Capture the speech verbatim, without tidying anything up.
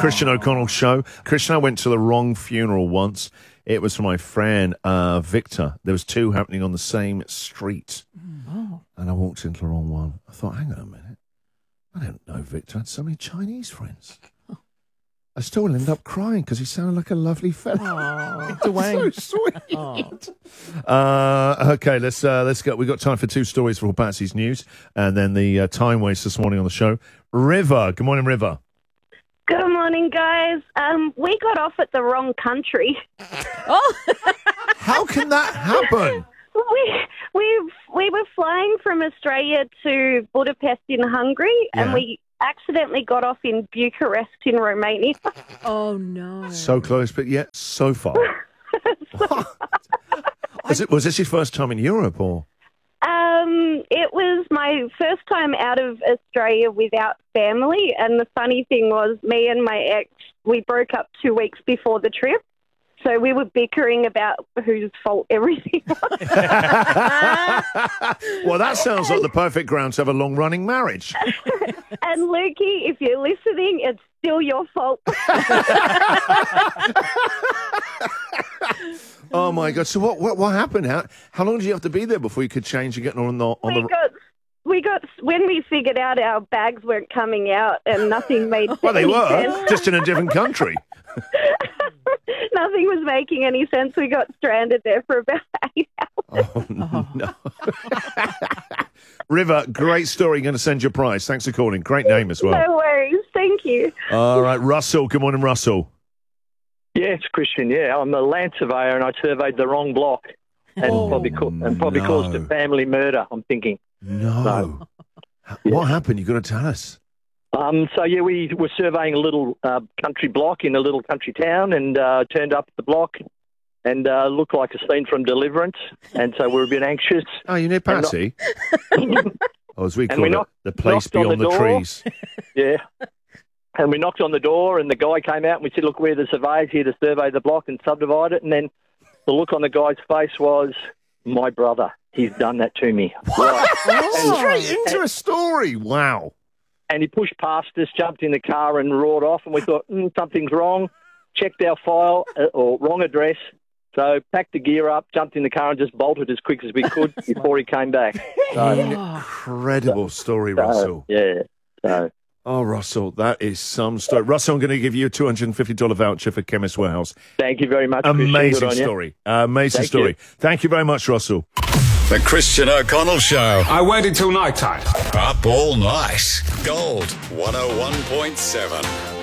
Christian O'Connell Show. Christian, I went to the wrong funeral once. It was for my friend uh, Victor. There was two happening on the same street. Oh. And I walked into the wrong one. I thought, hang on a minute. I don't know Victor. I had so many Chinese friends. I still ended up crying because he sounded like a lovely fella. Victor Wang. So sweet. Uh, okay, let's uh, let's go. We've got time for two stories for Patsy's News and then the uh, time waste this morning on the show. River. Good morning, River. Good morning, guys. Um, we got off at the wrong country. Oh, How can that happen? We we we were flying from Australia to Budapest in Hungary, Yeah. and we accidentally got off in Bucharest in Romania. oh no. So close, but yet so far. What? Was it? Was this your first time in Europe, or? Um, it was my first time out of Australia without family, and the funny thing was, me and my ex, we broke up two weeks before the trip. So we were bickering about whose fault everything was. Well, that sounds like the perfect ground to have a long-running marriage. And Lukey, if you're listening, it's still your fault. Oh my God! So what? What, what happened? How how long did you have to be there before you could change and get on the on we the? got, we got when we figured out our bags weren't coming out and nothing made Well, they any were sense. just in a different country. Nothing was making any sense. We got stranded there for about eight hours. Oh no! River, great story. Going to send your prize. Thanks for calling. Great name as well. No worries. Thank you. All right, Russell. Good morning, Russell. Yeah, it's Christian. Yeah, I'm a land surveyor, and I surveyed the wrong block, and Oh, probably co- and probably no. caused a family murder. I'm thinking. No. H- What happened? You got to tell us. Um, so yeah, we were surveying a little uh, country block in a little country town, and uh, turned up at the block, and uh, looked like a scene from Deliverance, and so we were a bit anxious. Oh, you near Patsy? Or as we And call we it, knocked- the place knocked on beyond the the, door. trees. Yeah. And we knocked on the door, and the guy came out, and we said, look, we're the surveyors here to survey the block and subdivide it. And then the look on the guy's face was, my brother, he's done that to me. Right. Oh, straight into a story. Wow. And he pushed past us, jumped in the car and roared off, and we thought, mm, something's wrong. Checked our file, uh, or wrong address. So packed the gear up, jumped in the car and just bolted as quick as we could before he came back. So, Incredible story, so, Russell. yeah. So... Oh, Russell, that is some story. Russell, I'm going to give you a two hundred fifty dollars voucher for Chemist Warehouse. Thank you very much, Christian. Good Amazing on you. story. Uh, amazing Thank story. you. Thank you very much, Russell. The Christian O'Connell Show. I waited till night time. Up all night. Gold one oh one point seven.